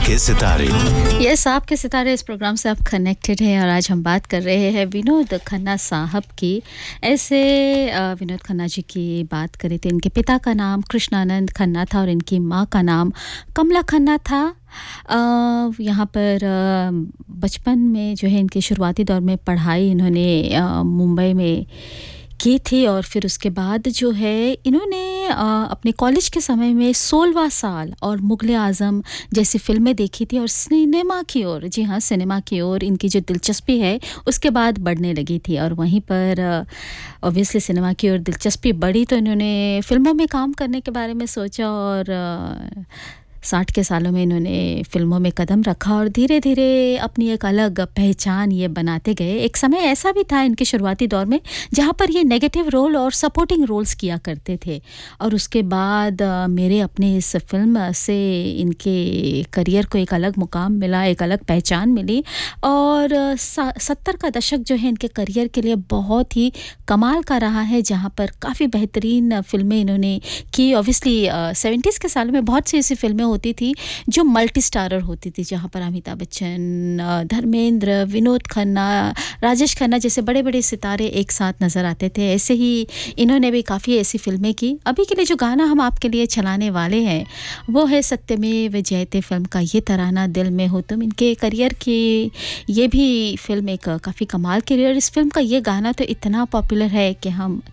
के सितारे। यस, आपके सितारे इस प्रोग्राम से आप कनेक्टेड हैं और आज हम बात कर रहे हैं विनोद खन्ना साहब की। ऐसे विनोद खन्ना जी की बात करें तो इनके पिता का नाम कृष्णानंद खन्ना था और इनकी माँ का नाम कमला खन्ना था। यहाँ पर बचपन में जो है इनके शुरुआती दौर में पढ़ाई इन्होंने मुंबई में की थी और फिर उसके बाद जो है इन्होंने अपने कॉलेज के समय में 16वां साल और मुग़ल आज़म जैसी फ़िल्में देखी थी और सिनेमा की ओर, जी हाँ, सिनेमा की ओर इनकी जो दिलचस्पी है उसके बाद बढ़ने लगी थी और वहीं पर ऑब्वियसली सिनेमा की ओर दिलचस्पी बढ़ी तो इन्होंने फ़िल्मों में काम करने के बारे में सोचा और 60 के सालों में इन्होंने फ़िल्मों में कदम रखा और धीरे-धीरे अपनी एक अलग पहचान ये बनाते गए। एक समय ऐसा भी था इनके शुरुआती दौर में जहाँ पर ये नेगेटिव रोल और सपोर्टिंग रोल्स किया करते थे और उसके बाद मेरे अपने इस फ़िल्म से इनके करियर को एक अलग मुकाम मिला, एक अलग पहचान मिली और 70 का दशक जो है इनके करियर के लिए बहुत ही कमाल का रहा है, जहाँ पर काफ़ी बेहतरीन फ़िल्में इन्होंने की। ऑब्वियसली 70s के सालों में बहुत सी ऐसी फ़िल्में होती थी जो मल्टी स्टारर होती थी, जहाँ पर अमिताभ बच्चन, धर्मेंद्र, विनोद खन्ना, राजेश खन्ना जैसे बड़े-बड़े सितारे एक साथ नज़र आते थे। ऐसे ही इन्होंने भी काफ़ी ऐसी फ़िल्में की। अभी के लिए जो गाना हम आपके लिए चलाने वाले हैं वो है सत्यमेव जयते फ़िल्म का ये तराना दिल में हो तुम। इनके करियर की ये भी फ़िल्म एक काफ़ी कमाल की रही और इस फ़िल्म का ये गाना तो इतना पॉपुलर है कि हम